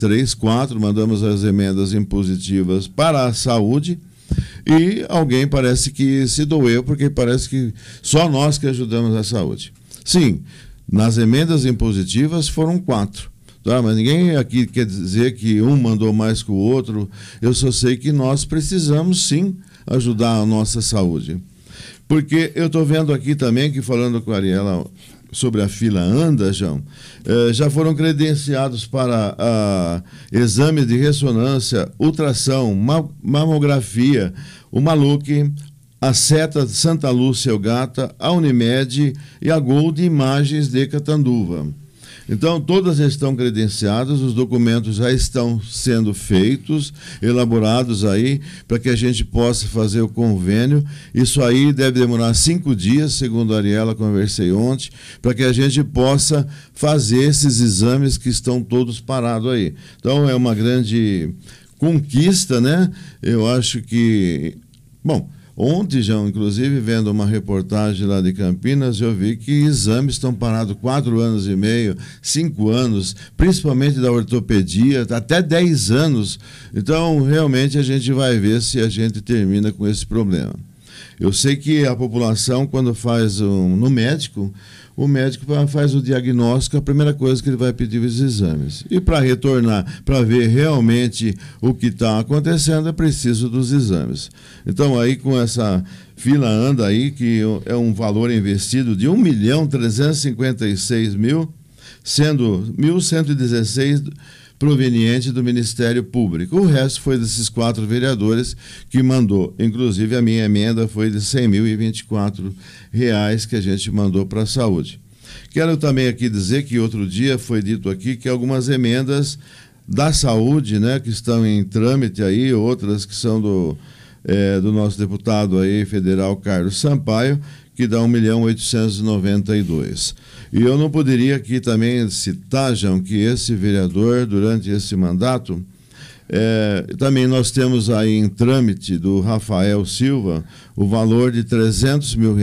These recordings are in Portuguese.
3, 4, mandamos as emendas impositivas para a saúde, e alguém parece que se doeu, porque parece que só nós que ajudamos a saúde. Sim, nas emendas impositivas foram 4. Tá, mas ninguém aqui quer dizer que um mandou mais que o outro. Eu só sei que nós precisamos, sim, ajudar a nossa saúde. Porque eu estou vendo aqui também, que falando com a Ariela sobre a fila anda, João, já foram credenciados para exame de ressonância, ultrassom, mamografia, o Maluque, a Seta Santa Lúcia Gata, a Unimed e a Gold Imagens de Catanduva. Então, todas estão credenciadas, os documentos já estão sendo feitos, elaborados aí, para que a gente possa fazer o convênio. Isso aí deve demorar 5 dias, segundo a Ariela, conversei ontem, para que a gente possa fazer esses exames que estão todos parados aí. Então, é uma grande conquista, né? Eu acho que... Bom, ontem, João, inclusive, vendo uma reportagem lá de Campinas, eu vi que exames estão parados 4 anos e meio, 5 anos, principalmente da ortopedia, até 10 anos. Então, realmente, a gente vai ver se a gente termina com esse problema. Eu sei que a população, quando faz no médico, o médico faz o diagnóstico, a primeira coisa que ele vai pedir os exames. E para retornar, para ver realmente o que está acontecendo, é preciso dos exames. Então, aí com essa fila anda aí, que é um valor investido de 1.356.000, sendo 1.116 proveniente do Ministério Público. O resto foi desses 4 vereadores que mandou. Inclusive, a minha emenda foi de R$100.024 que a gente mandou para a saúde. Quero também aqui dizer que outro dia foi dito aqui que algumas emendas da saúde, né, que estão em trâmite aí, outras que são do nosso deputado aí federal, Carlos Sampaio, que dá 1.892.000. E eu não poderia aqui também citar, João, que esse vereador, durante esse mandato, também nós temos aí em trâmite do Rafael Silva o valor de R$300 mil,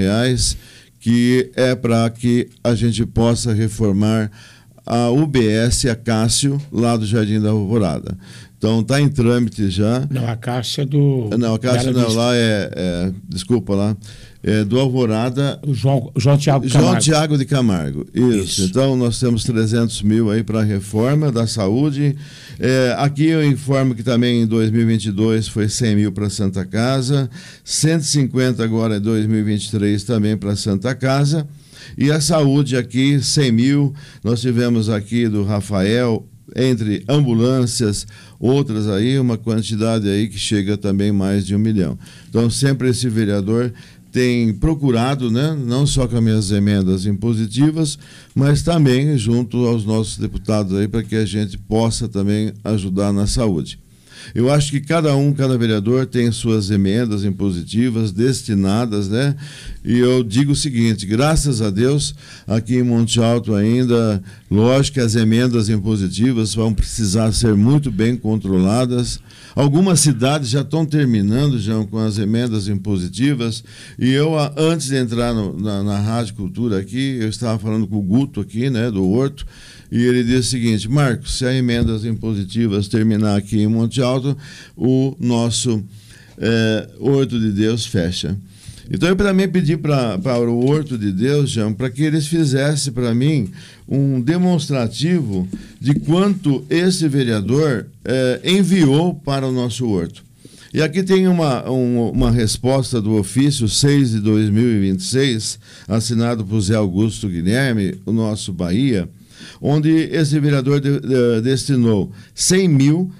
que é para que a gente possa reformar a UBS Acácio, lá do Jardim da Alvorada. Então, está em trâmite já. Não, a Acácio é do... Não, a Acácio não, lá desculpa, lá é do Alvorada... O João Tiago de Camargo. João Tiago de Camargo, isso. Então, nós temos 300 mil aí para a reforma da saúde. Aqui eu informo que também em 2022 foi 100 mil para a Santa Casa, 150 agora em 2023 também para a Santa Casa. E a saúde aqui, 100 mil, nós tivemos aqui do Rafael, entre ambulâncias, outras aí, uma quantidade aí que chega também mais de 1 milhão. Então, sempre esse vereador tem procurado, né, não só com as minhas emendas impositivas, mas também junto aos nossos deputados aí, para que a gente possa também ajudar na saúde. Eu acho que cada vereador tem suas emendas impositivas destinadas, né? E eu digo o seguinte, graças a Deus, aqui em Monte Alto ainda, lógico que as emendas impositivas vão precisar ser muito bem controladas. Algumas cidades já estão terminando já com as emendas impositivas, e eu, antes de entrar na Rádio Cultura aqui, eu estava falando com o Guto aqui, né, do Horto, e ele disse o seguinte: Marcos, se as emendas impositivas terminar aqui em Monte Alto, o nosso Horto de Deus fecha. Então eu também pedi para o Horto de Deus, João, para que eles fizessem para mim um demonstrativo de quanto esse vereador enviou para o nosso horto. E aqui tem uma resposta do ofício 6 de 2026, assinado por Zé Augusto Guilherme, o nosso Bahia, onde esse vereador destinou 100 mil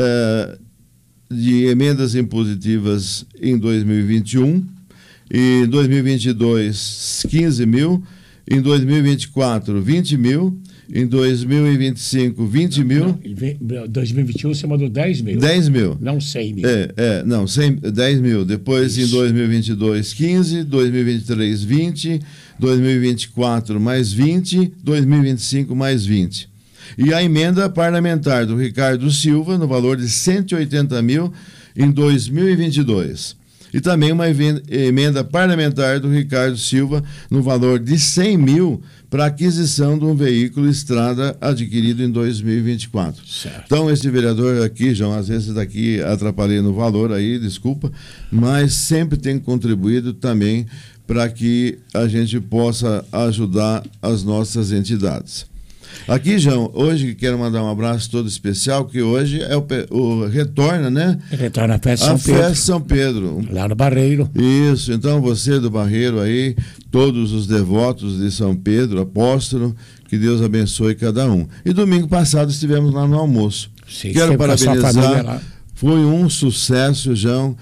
de emendas impositivas em 2021, em 2022, 15 mil, em 2024, 20 mil, em 2025, 20 mil. Em 2021 você mandou 10 mil. 10 mil. Não 100 mil. Não, 10 mil. Depois, isso. Em 2022, 15, 2023, 20, 2024, mais 20, 2025, mais 20. E a emenda parlamentar do Ricardo Silva, no valor de 180 mil, em 2022. E também uma emenda parlamentar do Ricardo Silva no valor de 100 mil para aquisição de um veículo estrada adquirido em 2024. Certo. Então, esse vereador aqui, João, às vezes daqui atrapalhei no valor aí, desculpa, mas sempre tem contribuído também para que a gente possa ajudar as nossas entidades. Aqui, João, hoje quero mandar um abraço todo especial, que hoje é o retorna, né? Retorna a festa A São Pedro. festa São Pedro. Lá no Barreiro. Isso, então você do Barreiro aí, todos os devotos de São Pedro, apóstolo, que Deus abençoe cada um. E domingo passado estivemos lá no almoço. Sim, quero com a sua família parabenizar, lá. foi um sucesso, João.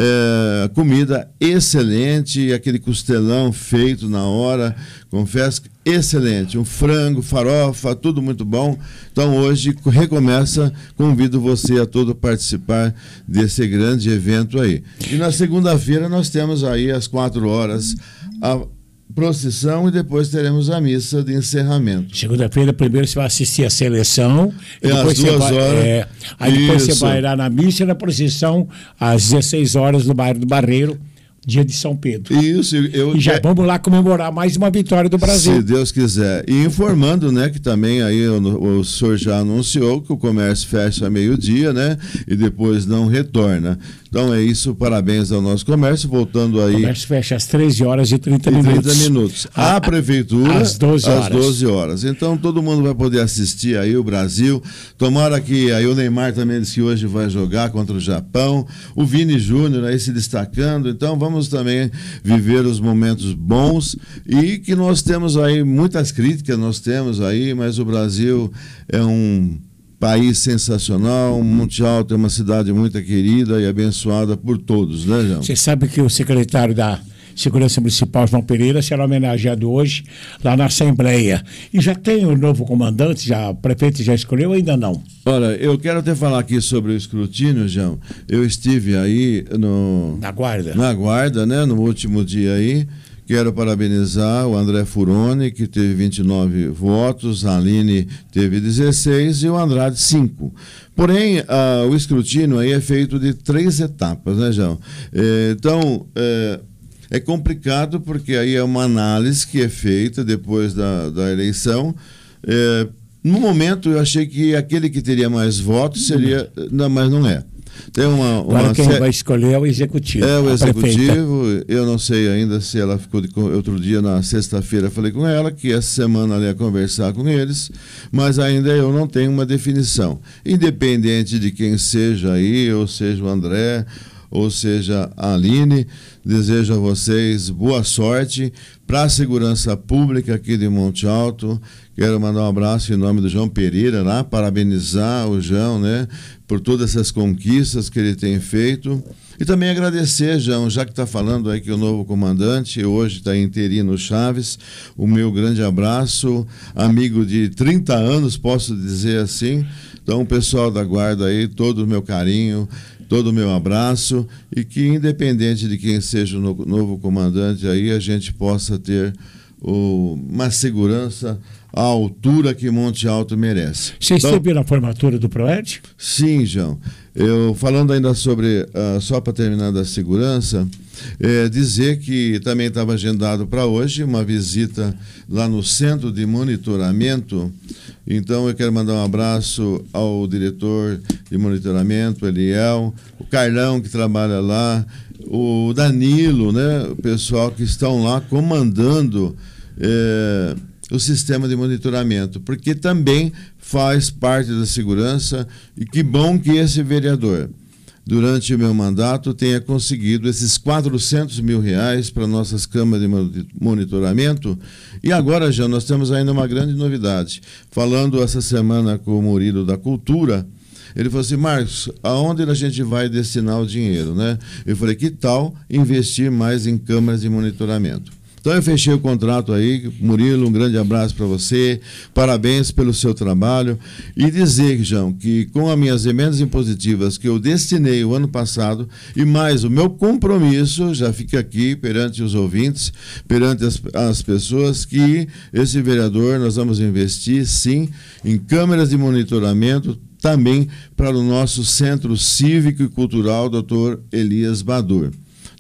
Comida excelente, aquele costelão feito na hora, confesso, excelente, um frango, farofa, tudo muito bom. Então hoje recomeça, convido você a todo participar desse grande evento aí. E na segunda-feira nós temos aí às 4 horas a procissão e depois teremos a missa de encerramento. Segunda-feira, primeiro você vai assistir a seleção. E depois às 2 horas. Aí depois Isso. você vai lá na missa e na procissão às 16 horas no bairro do Barreiro, dia de São Pedro. Isso, E já vamos lá comemorar mais uma vitória do Brasil. Se Deus quiser. E informando, né, que também aí o senhor já anunciou que o comércio fecha a meio-dia, né, e depois não retorna. Então é isso, parabéns ao nosso comércio, voltando aí. O comércio fecha às 13 horas e 30 em minutos. 30 minutos. A prefeitura às 12 horas. às 12 horas. Então todo mundo vai poder assistir aí o Brasil. Tomara que aí o Neymar também disse que hoje vai jogar contra o Japão. O Vini Júnior aí se destacando. Então vamos também viver os momentos bons e que nós temos aí muitas críticas, nós temos aí, mas o Brasil é um país sensacional, Monte Alto é uma cidade muito querida e abençoada por todos, né, João? Você sabe que o secretário da Segurança Municipal, João Pereira, será homenageado hoje lá na Assembleia. E já tem o novo comandante, o prefeito já escolheu ou ainda não? Olha, eu quero até falar aqui sobre o escrutínio, João. Eu estive aí Na guarda, né, no último dia aí. Quero parabenizar o André Furoni, que teve 29 votos, a Aline teve 16 e o Andrade 5. Porém, o escrutínio aí é feito de 3 etapas, né, João? Então, é complicado porque aí é uma análise que é feita depois da eleição. No momento, eu achei que aquele que teria mais votos seria... Não, mas não é. Tem Agora quem vai escolher é o executivo. É o executivo. Prefeita. Eu não sei ainda se ela ficou outro dia, na sexta-feira, falei com ela que essa semana ela ia conversar com eles, mas ainda eu não tenho uma definição. Independente de quem seja aí, ou seja o André, ou seja a Aline, desejo a vocês boa sorte para a segurança pública aqui de Monte Alto. Quero mandar um abraço em nome do João Pereira lá, parabenizar o João, né, por todas essas conquistas que ele tem feito. E também agradecer, João, já que está falando aí que o novo comandante hoje está interino Chaves, o meu grande abraço, amigo de 30 anos, posso dizer assim. Então, o pessoal da guarda aí, todo o meu carinho, todo o meu abraço, e que independente de quem seja o novo comandante aí, a gente possa ter uma segurança à altura que Monte Alto merece. Você esteve na formatura do PROERD? Sim, João. Eu falando ainda sobre, só para terminar da segurança, dizer que também estava agendado para hoje uma visita lá no Centro de Monitoramento. Então eu quero mandar um abraço ao diretor de monitoramento, Eliel, o Carlão que trabalha lá, o Danilo, né, o pessoal que estão lá comandando o sistema de monitoramento, porque também faz parte da segurança, e que bom que esse vereador, durante o meu mandato, tenha conseguido esses R$400 mil para nossas câmaras de monitoramento. E agora, já nós temos ainda uma grande novidade. Falando essa semana com o Murilo da Cultura, ele falou assim: Marcos, aonde a gente vai destinar o dinheiro, né? Eu falei, que tal investir mais em câmaras de monitoramento? Então eu fechei o contrato aí. Murilo, um grande abraço para você, parabéns pelo seu trabalho, e dizer, João, que com as minhas emendas impositivas que eu destinei o ano passado, e mais o meu compromisso, já fica aqui perante os ouvintes, perante as pessoas, que esse vereador, nós vamos investir sim em câmeras de monitoramento, também para o nosso Centro Cívico e Cultural Dr. Elias Badur.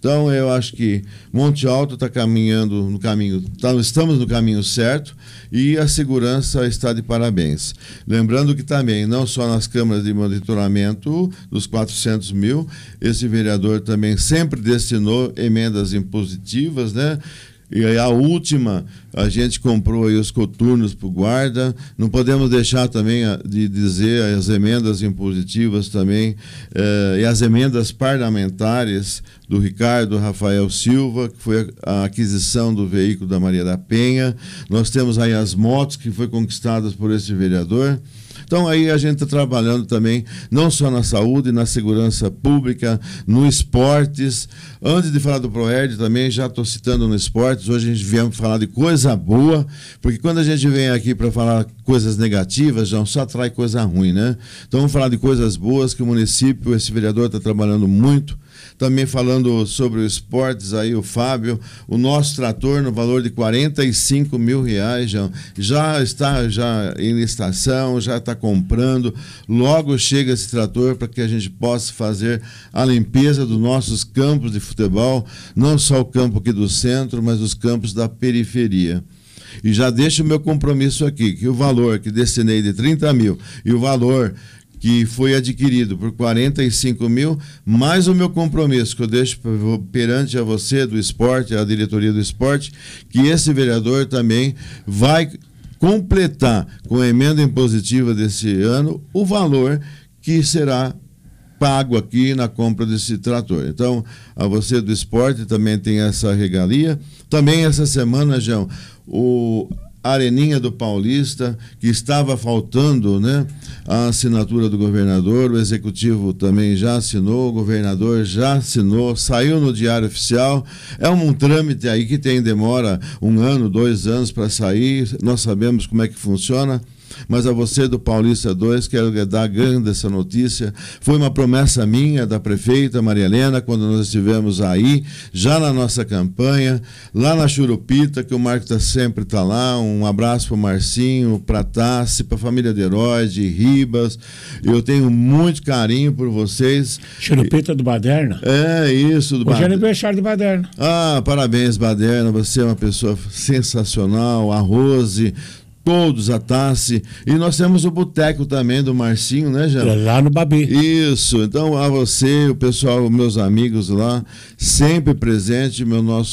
Então, eu acho que Monte Alto está caminhando no caminho, estamos no caminho certo e a segurança está de parabéns. Lembrando que também, não só nas câmaras de monitoramento dos 400 mil, esse vereador também sempre destinou emendas impositivas, né? E aí a última, a gente comprou aí os coturnos para o guarda. Não podemos deixar também de dizer as emendas impositivas também e as emendas parlamentares do Ricardo Rafael Silva, que foi a aquisição do veículo da Maria da Penha. Nós temos aí as motos que foram conquistadas por esse vereador. Então, aí a gente está trabalhando também, não só na saúde, na segurança pública, no esportes. Antes de falar do ProErd, também já estou citando no esportes. Hoje a gente viemos falar de coisa boa, porque quando a gente vem aqui para falar coisas negativas, já só atrai coisa ruim, né? Então, vamos falar de coisas boas que o município, esse vereador está trabalhando muito. Também falando sobre os esportes, aí o Fábio, o nosso trator no valor de R$45 mil, já está em licitação, já está comprando. Logo chega esse trator para que a gente possa fazer a limpeza dos nossos campos de futebol, não só o campo aqui do centro, mas os campos da periferia. E já deixo o meu compromisso aqui, que o valor que destinei de 30 mil e o valor que foi adquirido por 45 mil, mais o meu compromisso que eu deixo perante a você do esporte, a diretoria do esporte, que esse vereador também vai completar com a emenda impositiva desse ano o valor que será pago aqui na compra desse trator. Então, a você do esporte também tem essa regalia. Também essa semana, João, o Areninha do Paulista, que estava faltando, né, a assinatura do governador, o executivo também já assinou, o governador já assinou, saiu no Diário Oficial. É um trâmite aí que demora 1 ano, 2 anos para sair, nós sabemos como é que funciona. Mas a você do Paulista 2, quero dar grande essa notícia. Foi uma promessa minha, da prefeita Maria Helena, quando nós estivemos aí, já na nossa campanha, lá na Churupita, que o Marco sempre está lá. Um abraço para o Marcinho, para a Tassi, para a família de Herói, de Ribas. Eu tenho muito carinho por vocês. Churupita do Baderna? É, isso. Hoje é aniversário do Baderna. Ah, parabéns, Baderna. Você é uma pessoa sensacional. A Rose, todos, a Tassi. E nós temos o boteco também do Marcinho, né, Jean? Lá no Babi. Isso. Então, a você, o pessoal, meus amigos lá, sempre presente,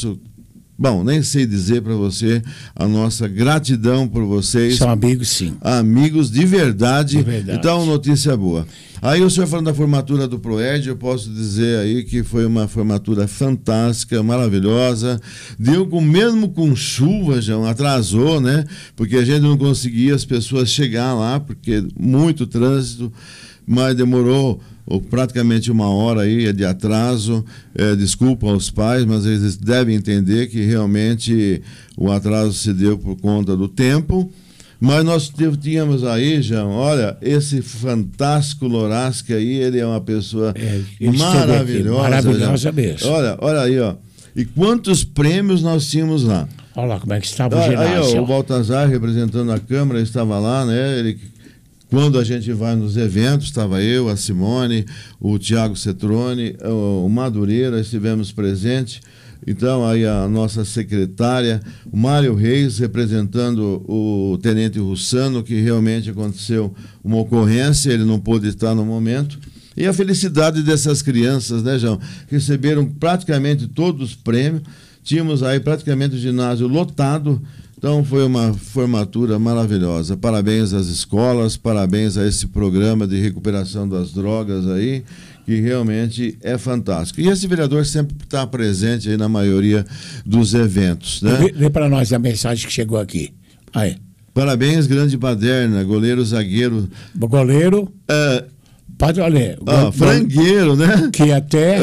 Bom, nem sei dizer para você a nossa gratidão por vocês. São amigos, sim. Amigos de verdade. De verdade. Então, notícia boa. Aí o senhor falando da formatura do ProErd, eu posso dizer aí que foi uma formatura fantástica, maravilhosa. Deu mesmo com chuva, já atrasou, né? Porque a gente não conseguia as pessoas chegar lá, porque muito trânsito, mas demorou praticamente 1 hora aí de atraso. Desculpa aos pais, mas eles devem entender que realmente o atraso se deu por conta do tempo. Mas nós tínhamos aí, João, olha, esse fantástico Lorasque aí, ele é uma pessoa maravilhosa. Maravilhosa mesmo. Olha aí, ó. E quantos prêmios nós tínhamos lá. Olha lá como é que estava o ginásio. Aí, ó, o Baltazar, representando a Câmara, estava lá, né? Quando a gente vai nos eventos, estava eu, a Simone, o Tiago Cetrone, o Madureira, estivemos presentes. Então, aí a nossa secretária, o Mário Reis, representando o Tenente Russano, que realmente aconteceu uma ocorrência, ele não pôde estar no momento. E a felicidade dessas crianças, né, João? Receberam praticamente todos os prêmios. Tínhamos aí praticamente o ginásio lotado. Então, foi uma formatura maravilhosa. Parabéns às escolas, parabéns a esse programa de recuperação das drogas aí, que realmente é fantástico. E esse vereador sempre está presente aí na maioria dos eventos, né? Lê para nós a mensagem que chegou aqui. Aí. Parabéns, grande Baderna, goleiro, zagueiro. Goleiro. Pode ler. Frangueiro, né? Que até...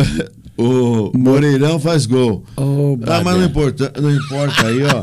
O Moreirão faz gol. Mas não importa aí, ó.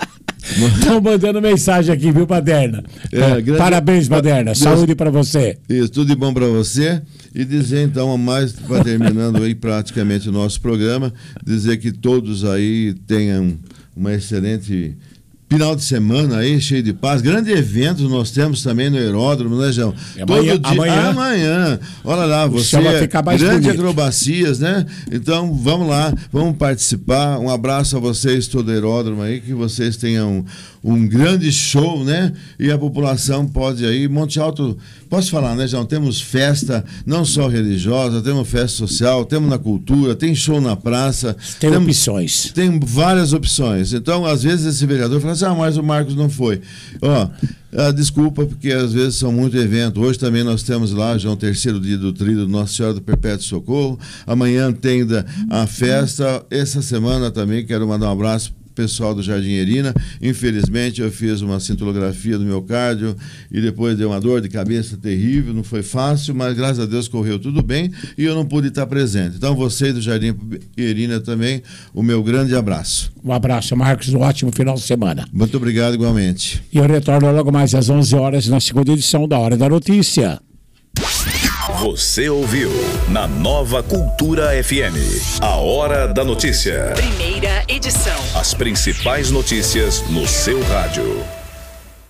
Estão mandando mensagem aqui, viu, Baderna? Parabéns, Baderna. Saúde para você. Isso, tudo de bom para você. E dizer, então, para terminando aí praticamente o nosso programa, dizer que todos aí tenham uma excelente final de semana aí, cheio de paz. Grande evento nós temos também no aeródromo, né, João? Amanhã. Olha lá, você vai ficar mais grande bonito. Acrobacias, né? Então, vamos lá, vamos participar. Um abraço a vocês, todo aeródromo aí, que vocês tenham um grande show, né? E a população pode aí, Monte Alto, posso falar, né, João? Temos festa, não só religiosa, temos festa social, temos na cultura, tem show na praça. Tem opções. Tem várias opções. Então, às vezes, esse vereador fala assim, mas o Marcos não foi. Desculpa, porque às vezes são muito eventos. Hoje também nós temos lá, já o terceiro dia do tríduo Nossa Senhora do Perpétuo Socorro. Amanhã tem a festa. Essa semana também quero mandar um abraço pessoal do Jardim Erina. Infelizmente eu fiz uma cintilografia do miocárdio e depois deu uma dor de cabeça terrível, não foi fácil, mas graças a Deus correu tudo bem e eu não pude estar presente. Então vocês do Jardim Erina também, o meu grande abraço. Um abraço, Marcos, um ótimo final de semana. Muito obrigado igualmente. E eu retorno logo mais às 11 horas na segunda edição da Hora da Notícia. Você ouviu na Nova Cultura FM, a Hora da Notícia. Primeira edição. As principais notícias no seu rádio.